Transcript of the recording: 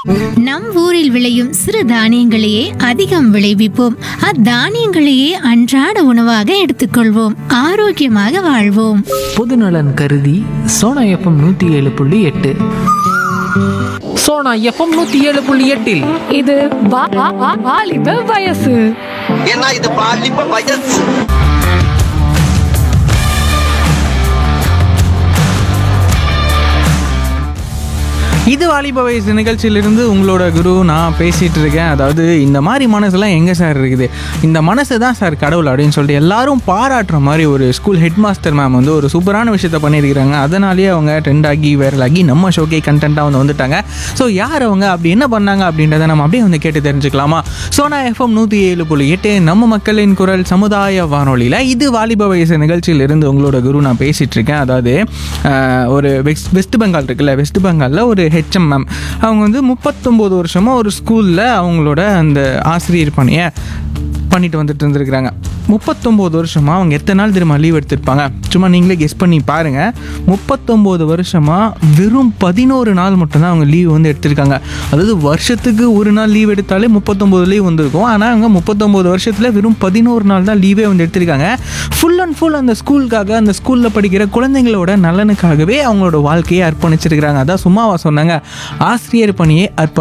நம் ஊரில் விளையும் சிறு தானியங்களையே அதிகம் விளைவிப்போம். அத்தானியங்களையே அன்றாட உணவாக எடுத்துக்கொள்வோம். ஆரோக்கியமாக வாழ்வோம். பொதுநலன் கருதி சோனா எஃப்எம் 107.8. சோனா எஃப்எம் 107.8 இது வாலிப வயசு. ஏன்னா இது பாலிப்ப வயசு. இது வாலிப வயசு நிகழ்ச்சியிலிருந்து உங்களோட குரு நான் பேசிகிட்டு இருக்கேன். அதாவது இந்த மாதிரி மனசுலாம் எங்கே சார் இருக்குது, இந்த மனசு தான் சார் கடவுள் அப்படின்னு சொல்லிட்டு எல்லாரும் பாராட்டுற மாதிரி ஒரு ஸ்கூல் ஹெட் மாஸ்டர் மேம் வந்து ஒரு சூப்பரான விஷயத்த பண்ணியிருக்கிறாங்க. அதனாலேயே அவங்க ட்ரெண்ட் ஆகி வைரல் ஆகி நம்ம ஷோக்கே கண்டென்ட்டாக வந்துட்டாங்க. ஸோ யார் அவங்க, அப்படி என்ன பண்ணாங்க அப்படின்றத நம்ம அப்படியே வந்து கேட்டு தெரிஞ்சுக்கலாமா? சோனா எஃப்எம் 107.8 நம்ம மக்களின் குரல் சமுதாய வானொலியில் இது வாலிப வயசு நிகழ்ச்சியிலிருந்து உங்களோட குரு நான் பேசிகிட்டு இருக்கேன். அதாவது ஒரு வெஸ்ட் பெங்கால் இருக்குல்ல, வெஸ்ட் பெங்காலில் ஒரு ஹெச்எம் மேம் அவங்க வந்து 39 வருஷமாக ஒரு ஸ்கூலில் அவங்களோட அந்த ஆசிரியர் பணியை பண்ணிட்டு வந்துட்டு இருந்திருக்கிறாங்க. 39 வருஷமாக அவங்க எத்தனை நாள் திரும்ப லீவ் எடுத்திருப்பாங்க? சும்மா நீங்களே கெஸ் பண்ணி பாருங்கள். 39 வருஷமாக வெறும் 11 நாள் மட்டும்தான் அவங்க லீவ் வந்து எடுத்திருக்காங்க. அதாவது வருஷத்துக்கு ஒரு நாள் லீவ் எடுத்தாலே 39 லீவ் வந்திருக்கும். ஆனால் அவங்க 39 வருஷத்தில் வெறும் 11 நாள் தான் லீவே வந்து எடுத்திருக்காங்க. ஃபுல் அண்ட் ஃபுல் அந்த ஸ்கூலுக்காக, அந்த ஸ்கூலில் படிக்கிற குழந்தைங்களோட நலனுக்காகவே அவங்களோட வாழ்க்கையை அர்ப்பணிச்சிருக்கிறாங்க. அதான் சும்மாவா சொன்னாங்க, ஆசிரியர் பணியை